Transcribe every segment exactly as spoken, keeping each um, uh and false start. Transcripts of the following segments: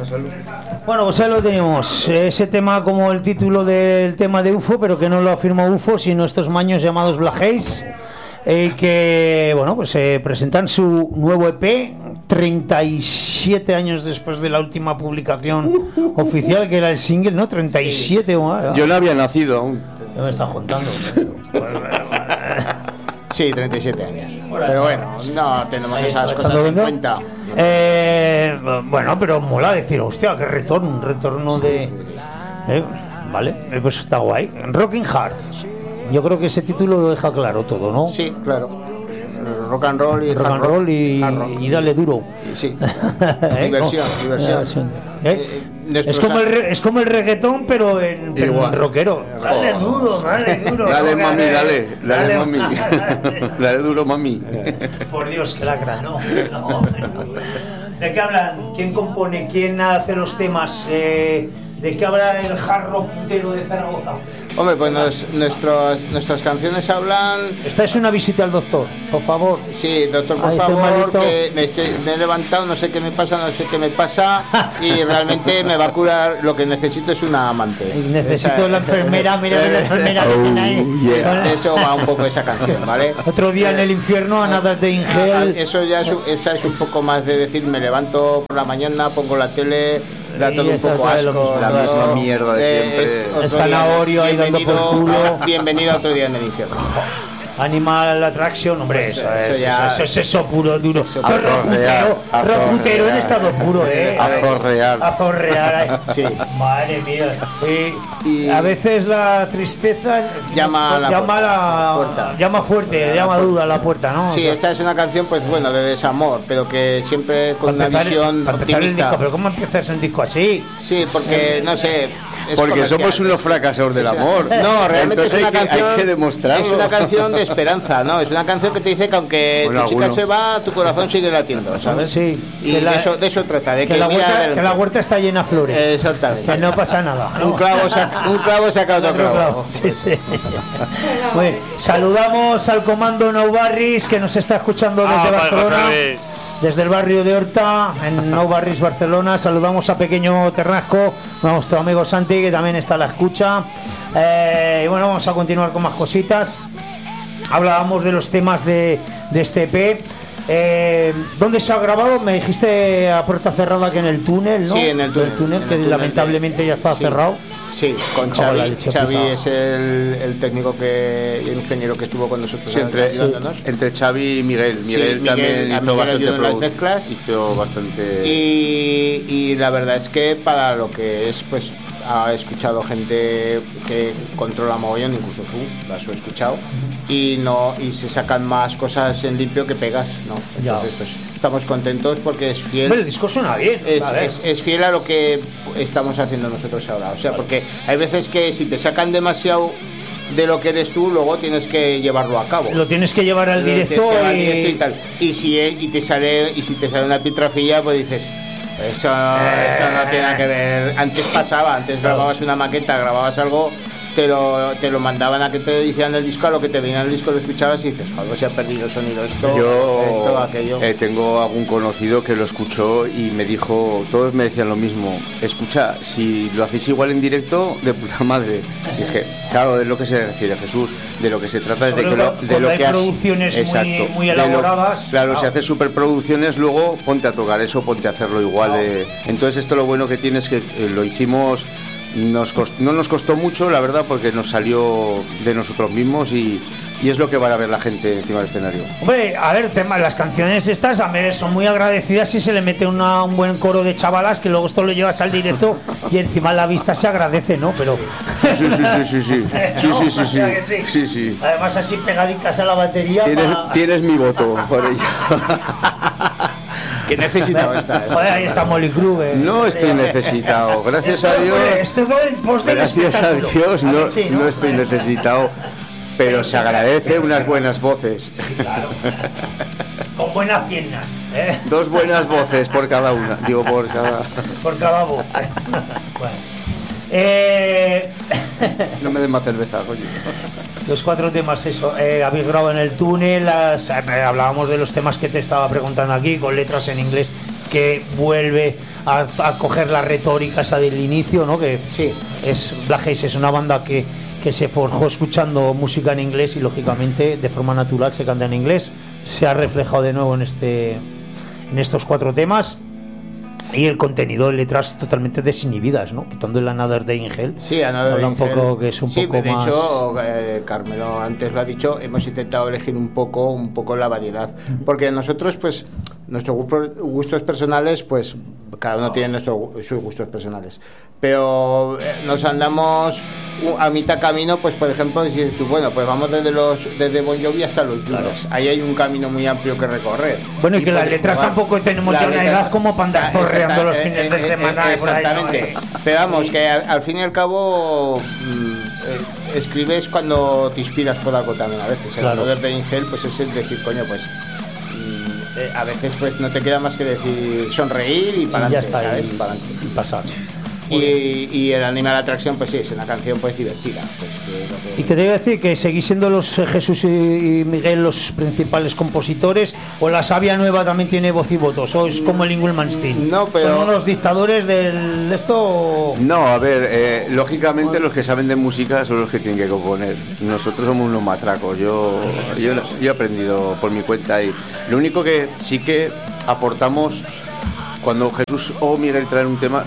Pásalo. Bueno, pues ahí lo tenemos. Ese tema como el título del tema de U F O, pero que no lo afirma U F O, sino estos maños llamados Black Haze, eh, que, bueno, pues eh, presentan su nuevo E P treinta y siete años después de la última publicación uh, uh, oficial, que era el single, ¿no? treinta y siete. Sí, sí. Yo no había nacido aún. Ya me está juntando. Sí, treinta y siete años. Pero bueno, no tenemos esas cosas en cuenta. Eh, bueno, pero mola decir, hostia, qué retorno, un retorno de... Eh, vale, eh, pues está guay. Rocking Hard. Yo creo que ese título lo deja claro todo, ¿no? Sí, claro. Rock and roll y rock and roll y, y dale duro. Sí. ¿Eh? Diversión, ¿no? diversión. ¿Eh? Eh, es, como el re, es como el reggaetón, pero en, pero en rockero. Dale duro, dale duro. Dale, no, mami, dale, dale, dale, mami. Dale. Dale duro, mami. Por Dios, que lacra, no, no, no. ¿De qué hablan? ¿Quién compone? ¿Quién hace los temas? Eh, ¿De qué habla el hard rock puntero de Zaragoza? Hombre, pues nos, nuestros, nuestras canciones hablan... Esta es una visita al doctor, por favor. Sí, doctor, por Ahí favor, que me, estoy, me he levantado, no sé qué me pasa, no sé qué me pasa y realmente me va a curar. Lo que necesito es una amante. Necesito esa, la enfermera, mira la enfermera que tiene ahí. Yeah. Eso va un poco esa canción, ¿vale? Otro día en el infierno, a nada de Ingel. Eso ya es, esa es un poco más de decir, me levanto por la mañana, pongo la tele... Da todo un poco asco, la misma mierda de siempre. Es el zanahorio ahí dando por culo. Bienvenido a otro día en el infierno. Animal Attraction, hombre, eso, eso, es, ya, eso es eso puro, duro. Azorrear, Rocutero en estado puro, eh. Azorrear. Azorrear, sí. Madre mía. Y, y a veces la tristeza llama a la llama, la, puerta. llama fuerte, la llama dura a la puerta, ¿no? Sí, esta es una canción, pues bueno, de desamor, pero que siempre con una visión para optimista. El disco, pero ¿cómo empiezas el disco así? Sí, porque, no sé... Es porque somos unos fracasadores del amor. No, realmente es una hay canción. Que, hay que demostrarlo. Es una canción de esperanza, ¿no? Es una canción que te dice que aunque bueno, tu chica alguno. se va, tu corazón sigue latiendo, ¿sabes? Sí. Y la, de, eso, de eso trata, de que, que, la huerta, que la huerta está llena de flores. Exactamente. Que no pasa nada. ¿no? Un clavo saca, un clavo saca otro clavo. clavo. Sí, sí. Bueno, saludamos al comando Nou Barris que nos está escuchando desde ah, Barcelona. Vale, Desde el barrio de Horta, en Nou Barris, Barcelona. Saludamos a Pequeño Ternasco, a nuestro amigo Santi, que también está a la escucha. Eh, y bueno, vamos a continuar con más cositas. Hablábamos de los temas de, de este E P. Eh, ¿Dónde se ha grabado? Me dijiste a puerta cerrada que en el túnel, ¿no? Sí, en el túnel. El túnel, en que el túnel lamentablemente de... ya está sí. cerrado. Sí, con Xavi. Xavi es el, el técnico que el ingeniero que estuvo con nosotros. Sí, entre, ayudándonos. Sí. entre Xavi y Miguel. Miguel, sí, Miguel también hizo Miguel bastante en las mezclas. Hizo bastante. Y, y la verdad es que para lo que es, pues ha escuchado gente que controla mogollón, incluso tú, las he escuchado, y no y se sacan más cosas en limpio que pegas, ¿no? Entonces, ya. pues estamos contentos porque es fiel. Pero el disco suena bien. Es, es, es fiel a lo que estamos haciendo nosotros ahora. O sea, vale. porque hay veces que si te sacan demasiado de lo que eres tú, luego tienes que llevarlo a cabo. Lo tienes que llevar al directo, y... al directo y tal. Y si y te sale y si te sale una pitrafilla, pues dices, eso eh... esto no tiene nada que ver. Antes pasaba, antes grababas una maqueta, grababas algo, te lo, te lo mandaban a que te hicieran el disco, a lo que te venía el disco lo escuchabas y dices, algo se ha perdido sonido, esto, yo esto, aquello. Eh, tengo algún conocido que lo escuchó y me dijo, todos me decían lo mismo, escucha, si lo hacéis igual en directo, de puta madre. Y dije, claro, de lo que se refiere Jesús, de lo que se trata es de, que lo, de lo que hay producciones exacto, muy, muy elaboradas. Lo, claro, claro, si haces superproducciones, luego ponte a tocar eso, ponte a hacerlo igual. Claro. Eh. Entonces esto lo bueno que tiene es que eh, lo hicimos. Nos cost, no nos costó mucho, la verdad, porque nos salió de nosotros mismos y, y es lo que va a ver la gente encima del escenario. Hombre, a ver, tema, las canciones estas a ver, son muy agradecidas si se le mete una, un buen coro de chavalas, que luego esto lo llevas al directo y encima la vista se agradece, ¿no? Pero sí, sí, sí, sí, sí, sí, sí, ¿no? sí, sí, sí, sí. sí, sí. Además así pegadicas a la batería. Tienes, para... tienes mi voto por ello. Que necesitaba estar. Joder, ahí está Molly Crew. Eh. No estoy necesitado, gracias esto, a Dios. Esto es en pos del gracias a Dios, no, sí, ¿no? no estoy necesitado, pero se agradece unas buenas voces. Sí, claro. Con buenas piernas. ¿eh? Dos buenas voces por cada una, digo por cada. Por cada voz. Bueno. Eh... No me den más cerveza, coño. Los cuatro temas, eso, eh, habéis grabado en el túnel, las, eh, hablábamos de los temas que te estaba preguntando aquí, con letras en inglés que vuelve a, a coger la retórica esa del inicio, ¿no? Que sí. es Black Haze es una banda que, que se forjó escuchando música en inglés y lógicamente de forma natural se canta en inglés. Se ha reflejado de nuevo en este en estos cuatro temas. Y el contenido de letras totalmente desinhibidas, ¿no? Quitando el Another Day in Hell. Sí, Another Day in Hell. Un poco que es un sí, poco de más... hecho, eh, Carmelo antes lo ha dicho, hemos intentado elegir un poco, un poco la variedad, porque nosotros, pues, nuestros gustos personales, pues, cada uno tiene nuestros sus gustos personales, pero eh, nos andamos a mitad camino, pues, por ejemplo, decir tú, bueno, pues vamos desde los desde Bon Jovi hasta los Judas, claro. Ahí hay un camino muy amplio que recorrer. Bueno, y, y que las letras probar. Tampoco tenemos ya una edad como para andar zorreando los fines de semana. Eh, exactamente, por ahí, ¿no? Pero vamos, que al, al fin y al cabo mmm, eh, escribes cuando te inspiras por algo también a veces. El poder de Ingel, pues es el decir, coño, pues mmm, eh, a veces pues no te queda más que decir sonreír y para adelante, ¿sabes? Y, para y pasar. Y, y el Animal Attraction, pues sí, es una canción pues divertida. Pues, que lo que... Y que te voy a decir que seguís siendo los eh, Jesús y Miguel los principales compositores, o la Sabia Nueva también tiene voz y voto, sois como el Ingulmanstein. No, pero... ¿Son los dictadores del esto? No, a ver, eh, lógicamente los que saben de música son los que tienen que componer. Nosotros somos unos matracos. Yo, yo, yo he aprendido por mi cuenta y lo único que sí que aportamos cuando Jesús o Miguel traen un tema.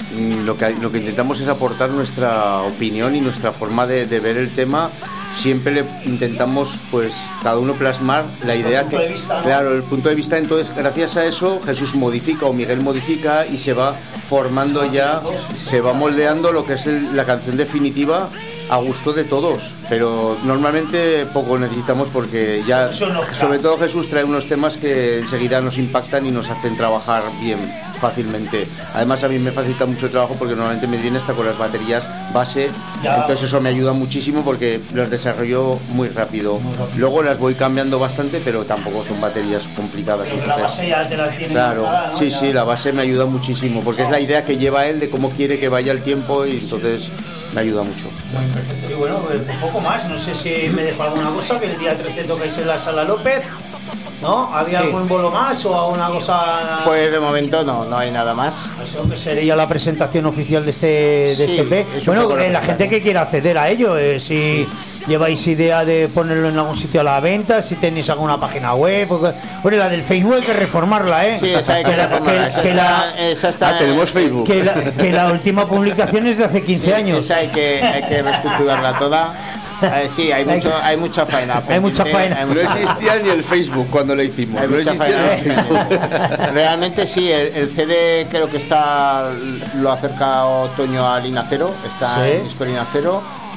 Lo que, lo que intentamos es aportar nuestra opinión y nuestra forma de, de ver el tema. Siempre le intentamos, pues, cada uno plasmar la idea que, vista, ¿no? Claro, el punto de vista. Entonces, gracias a eso, Jesús modifica o Miguel modifica y se va formando ya, se va moldeando lo que es el, la canción definitiva a gusto de todos. Pero normalmente poco necesitamos porque ya, sobre todo Jesús trae unos temas que enseguida nos impactan y nos hacen trabajar bien fácilmente. Además a mí me facilita mucho el trabajo porque normalmente me viene hasta con las baterías base, ya. Entonces eso me ayuda muchísimo porque las desarrollo muy rápido. muy rápido. Luego las voy cambiando bastante, pero tampoco son baterías complicadas. Pero entonces, la base ya te la tienes claro, montada, ¿no? sí, ya. sí, la base me ayuda muchísimo porque es la idea que lleva él de cómo quiere que vaya el tiempo y entonces me ayuda mucho. Muy perfecto. Y bueno, pues un poco más, no sé si me dejo alguna cosa, que el día trece tocáis en la Sala López, ¿no? ¿Había sí. algún bolo más o alguna cosa? Pues de momento no, no hay nada más. Eso que sería la presentación oficial de este, de sí, este P. Bueno, eh, la gente que quiera acceder a ello, eh, si... Sí. ¿Lleváis idea de ponerlo en algún sitio a la venta? Si tenéis alguna página web. Porque, bueno, la del Facebook hay que reformarla, ¿eh? Sí, esa hay que, que reformarla. Esa, que está, la, esa está. Ah, tenemos Facebook. Que la, que la última publicación es de hace quince sí, años. Esa hay que, hay que reestructurarla toda. Eh, sí, hay, mucho, hay mucha faena. Hay mucha faena. Hay mucha... No existía ni el Facebook cuando lo hicimos. Hay no mucha existía faena. Realmente sí, el, el C D creo que está, lo acerca Otoño a Linacero, está ¿sí? en disco Linacero.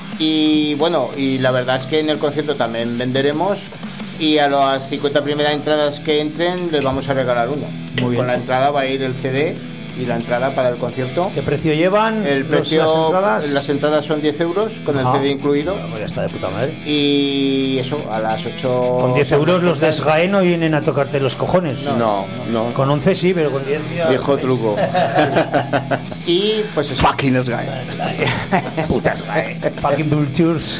Y bueno, y la verdad es que en el concierto también venderemos y a las cincuenta primeras entradas que entren les vamos a regalar uno. Muy bien. Con la entrada va a ir el C D y la entrada para el concierto. ¿Qué precio llevan? El precio, los, las, entradas? las entradas son diez euros con el ah, C D incluido. Pues ya está de puta madre. Y eso, a las ocho... Con diez euros los de SGAE no vienen a tocarte los cojones. No, no. no. Con once sí, pero con diez ya... Viejo truco. Sí. Y pues eso. Fucking SGAE. Puta SGAE. Fucking vultures.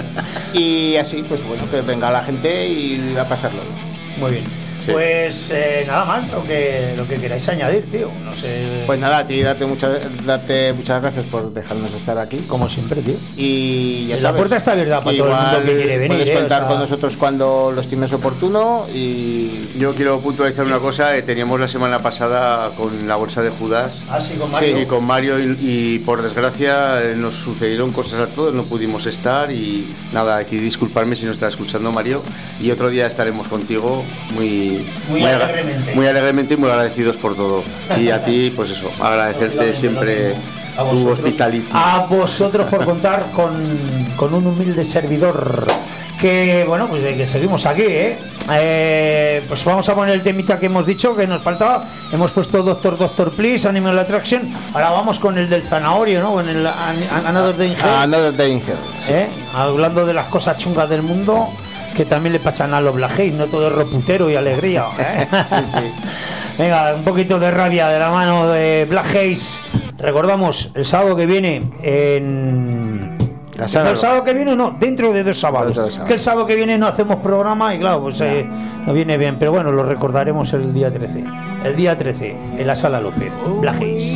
Y así, pues bueno, que venga la gente y a pasarlo. Muy bien. Sí. Pues eh, nada más, lo que, lo que queráis añadir, tío. No sé. Pues nada, a ti darte muchas, darte muchas gracias por dejarnos estar aquí. Como siempre, tío. Y ya la sabes. La puerta está abierta para todo el mundo que quiere venir. Puedes eh, contar o sea... con nosotros cuando lo estimes oportuno. Y yo quiero puntualizar una cosa. Eh, teníamos la semana pasada con la bolsa de Judas. Ah, sí, con Mario. Sí, con Mario y, y por desgracia eh, nos sucedieron cosas a todos, no pudimos estar y nada, aquí disculparme si no está escuchando Mario. Y otro día estaremos contigo muy... Muy, muy alegremente. Muy alegremente y muy agradecidos por todo. Y a ti, pues eso, agradecerte siempre tu hospitality. A vosotros por contar con, con un humilde servidor. Que bueno, pues que seguimos aquí, ¿eh? ¿eh? Pues vamos a poner el temita que hemos dicho, que nos faltaba. Hemos puesto Doctor Doctor Please, Animal Attraction. Ahora vamos con el del zanahorio, ¿no? Con el Another Day in Hell. Another Day in Hell. Sí. ¿Eh? Hablando de las cosas chungas del mundo, que también le pasan a los Black Haze, no todo es roputero y alegría, ¿eh? Sí, sí. Venga, un poquito de rabia de la mano de Black Haze. Recordamos, el sábado que viene en... El sábado que viene no, dentro de dos sábados. Dos sábados. Que el sábado que viene no hacemos programa y claro, pues no. eh, no viene bien. Pero bueno, lo recordaremos el día trece. El día trece, en la Sala López. Black Haze.